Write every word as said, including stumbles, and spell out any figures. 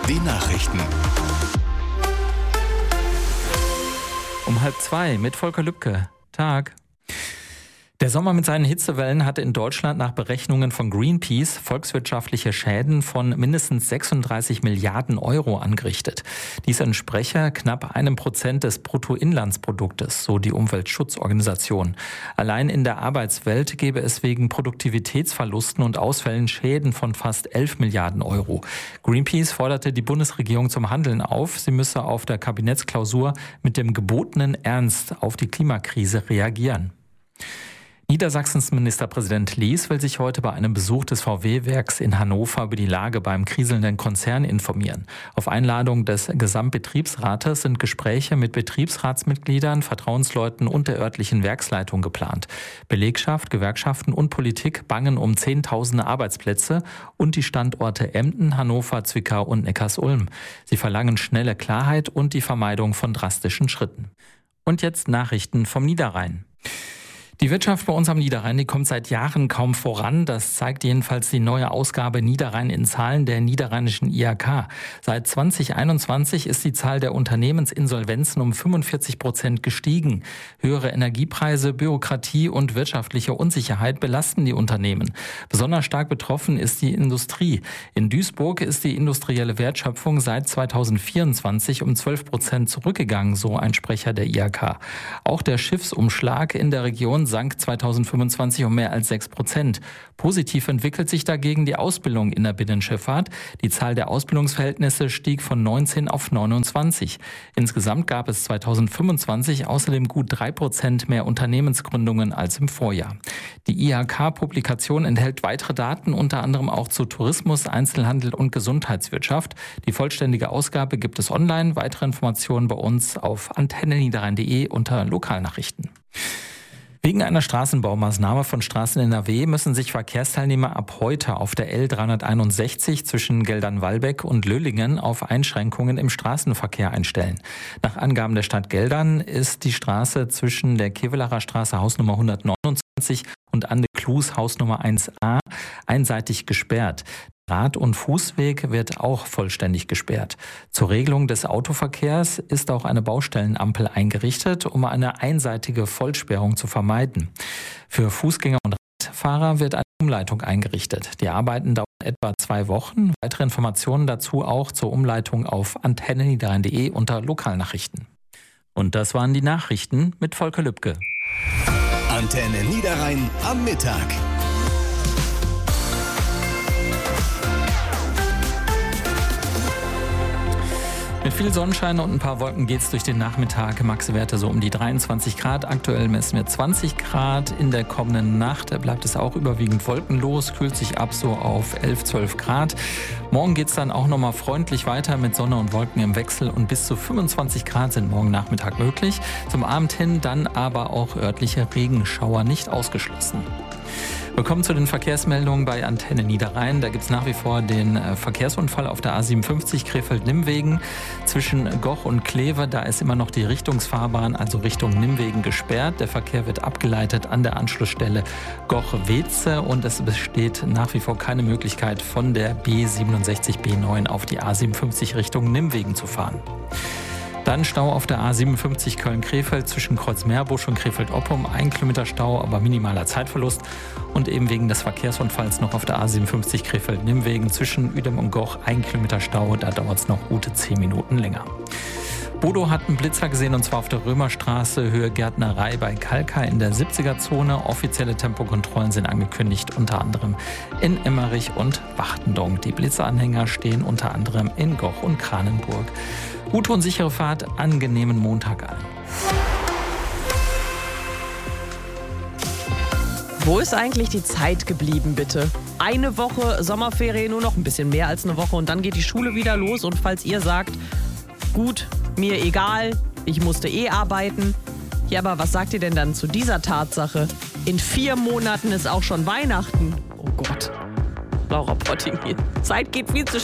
Die Nachrichten. Um halb zwei mit Volker Lübke. Tag. Der Sommer mit seinen Hitzewellen hatte in Deutschland nach Berechnungen von Greenpeace volkswirtschaftliche Schäden von mindestens sechsunddreißig Milliarden Euro angerichtet. Dies entspreche knapp einem Prozent des Bruttoinlandsproduktes, so die Umweltschutzorganisation. Allein in der Arbeitswelt gäbe es wegen Produktivitätsverlusten und Ausfällen Schäden von fast elf Milliarden Euro. Greenpeace forderte die Bundesregierung zum Handeln auf. Sie müsse auf der Kabinettsklausur mit dem gebotenen Ernst auf die Klimakrise reagieren. Niedersachsens Ministerpräsident Lies will sich heute bei einem Besuch des V W-Werks in Hannover über die Lage beim kriselnden Konzern informieren. Auf Einladung des Gesamtbetriebsrates sind Gespräche mit Betriebsratsmitgliedern, Vertrauensleuten und der örtlichen Werksleitung geplant. Belegschaft, Gewerkschaften und Politik bangen um Zehntausende Arbeitsplätze und die Standorte Emden, Hannover, Zwickau und Neckarsulm. Sie verlangen schnelle Klarheit und die Vermeidung von drastischen Schritten. Und jetzt Nachrichten vom Niederrhein. Die Wirtschaft bei uns am Niederrhein, die kommt seit Jahren kaum voran. Das zeigt jedenfalls die neue Ausgabe Niederrhein in Zahlen der niederrheinischen I H K. Seit zwanzig einundzwanzig ist die Zahl der Unternehmensinsolvenzen um fünfundvierzig Prozent gestiegen. Höhere Energiepreise, Bürokratie und wirtschaftliche Unsicherheit belasten die Unternehmen. Besonders stark betroffen ist die Industrie. In Duisburg ist die industrielle Wertschöpfung seit zweitausendvierundzwanzig um zwölf Prozent zurückgegangen, so ein Sprecher der I H K. Auch der Schiffsumschlag in der Region sank zweitausendfünfundzwanzig um mehr als sechs Prozent. Positiv entwickelt sich dagegen die Ausbildung in der Binnenschifffahrt. Die Zahl der Ausbildungsverhältnisse stieg von neunzehn auf neunundzwanzig. Insgesamt gab es zweitausendfünfundzwanzig außerdem gut drei Prozent mehr Unternehmensgründungen als im Vorjahr. Die I H K-Publikation enthält weitere Daten, unter anderem auch zu Tourismus, Einzelhandel und Gesundheitswirtschaft. Die vollständige Ausgabe gibt es online. Weitere Informationen bei uns auf antenne niederrhein punkt de unter Lokalnachrichten. Wegen einer Straßenbaumaßnahme von Straßen N R W müssen sich Verkehrsteilnehmer ab heute auf der L dreihunderteinundsechzig zwischen Geldern-Walbeck und Löllingen auf Einschränkungen im Straßenverkehr einstellen. Nach Angaben der Stadt Geldern ist die Straße zwischen der Kevelarer Straße Hausnummer hundertneunundzwanzig und Ande-Klus Hausnummer eins a einseitig gesperrt. Rad- und Fußweg wird auch vollständig gesperrt. Zur Regelung des Autoverkehrs ist auch eine Baustellenampel eingerichtet, um eine einseitige Vollsperrung zu vermeiden. Für Fußgänger und Radfahrer wird eine Umleitung eingerichtet. Die Arbeiten dauern etwa zwei Wochen. Weitere Informationen dazu auch zur Umleitung auf antenne niederrhein punkt de unter Lokalnachrichten. Und das waren die Nachrichten mit Volker Lübke. Antenne Niederrhein am Mittag. Mit viel Sonnenschein und ein paar Wolken geht's durch den Nachmittag. Maxwerte so um die dreiundzwanzig Grad. Aktuell messen wir zwanzig Grad. In der kommenden Nacht bleibt es auch überwiegend wolkenlos. Kühlt sich ab so auf elf, zwölf Grad. Morgen geht's dann auch nochmal freundlich weiter mit Sonne und Wolken im Wechsel. Und bis zu fünfundzwanzig Grad sind morgen Nachmittag möglich. Zum Abend hin dann aber auch örtliche Regenschauer nicht ausgeschlossen. Wir kommen zu den Verkehrsmeldungen bei Antenne Niederrhein. Da gibt es nach wie vor den äh, Verkehrsunfall auf der A siebenundfünfzig Krefeld-Nimmwegen zwischen Goch und Kleve. Da ist immer noch die Richtungsfahrbahn, also Richtung Nimmwegen, gesperrt. Der Verkehr wird abgeleitet an der Anschlussstelle Goch-Weze und es besteht nach wie vor keine Möglichkeit, von der B siebenundsechzig B neun auf die A siebenundfünfzig Richtung Nimmwegen zu fahren. Dann Stau auf der A siebenundfünfzig Köln-Krefeld zwischen Kreuzmeerbusch und Krefeld-Oppum. Ein Kilometer Stau, aber minimaler Zeitverlust. Und eben wegen des Verkehrsunfalls noch auf der A siebenundfünfzig Krefeld-Nimmwegen zwischen Uedem und Goch. Ein Kilometer Stau, da dauert es noch gute zehn Minuten länger. Bodo hat einen Blitzer gesehen und zwar auf der Römerstraße, Höhe Gärtnerei bei Kalka in der siebziger-Zone. Offizielle Tempokontrollen sind angekündigt, unter anderem in Emmerich und Wachtendonk. Die Blitzeranhänger stehen unter anderem in Goch und Kranenburg. Gute und sichere Fahrt, angenehmen Montag allen. Wo ist eigentlich die Zeit geblieben, bitte? Eine Woche Sommerferien, nur noch ein bisschen mehr als eine Woche und dann geht die Schule wieder los. Und falls ihr sagt, gut, mir egal, ich musste eh arbeiten. Ja, aber was sagt ihr denn dann zu dieser Tatsache? In vier Monaten ist auch schon Weihnachten. Oh Gott. Laura Potting, Zeit geht viel zu schnell.